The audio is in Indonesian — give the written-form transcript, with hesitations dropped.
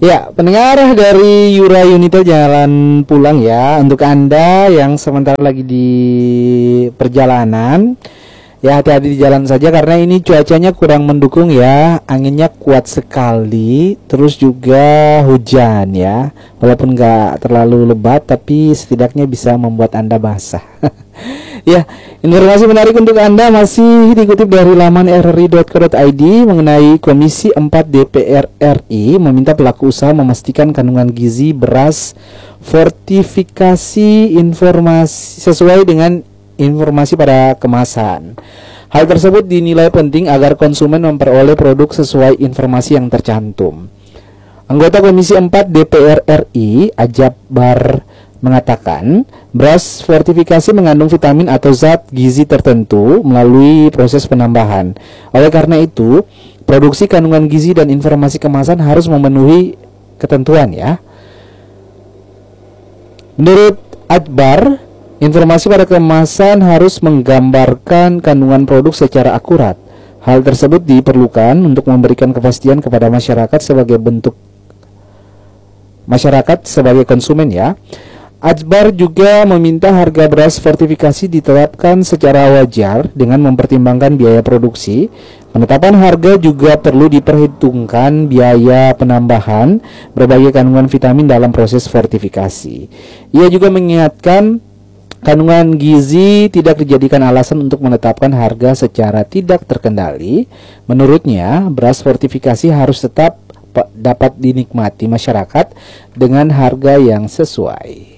Ya, pendengar dari Yura Yunito Jalan Pulang ya. Untuk Anda yang sementara lagi di perjalanan, ya hati-hati di jalan saja karena ini cuacanya kurang mendukung ya. Anginnya kuat sekali, terus juga hujan ya. Walaupun nggak terlalu lebat, tapi setidaknya bisa membuat Anda basah. Ya, informasi menarik untuk Anda masih dikutip dari laman rri.co.id mengenai Komisi 4 DPR RI meminta pelaku usaha memastikan kandungan gizi beras fortifikasi informasi sesuai dengan informasi pada kemasan. Hal tersebut dinilai penting agar konsumen memperoleh produk sesuai informasi yang tercantum. Anggota Komisi 4 DPR RI, Ajabbar, mengatakan beras fortifikasi mengandung vitamin atau zat gizi tertentu melalui proses penambahan. Oleh karena itu, produksi kandungan gizi dan informasi kemasan harus memenuhi ketentuan ya. Menurut Ajbar, informasi pada kemasan harus menggambarkan kandungan produk secara akurat. Hal tersebut diperlukan untuk memberikan kepastian kepada masyarakat sebagai konsumen ya. Ajbar juga meminta harga beras fortifikasi ditetapkan secara wajar dengan mempertimbangkan biaya produksi. Penetapan harga juga perlu diperhitungkan biaya penambahan berbagai kandungan vitamin dalam proses fortifikasi. Ia juga mengingatkan kandungan gizi tidak dijadikan alasan untuk menetapkan harga secara tidak terkendali. Menurutnya, beras fortifikasi harus tetap dapat dinikmati masyarakat dengan harga yang sesuai.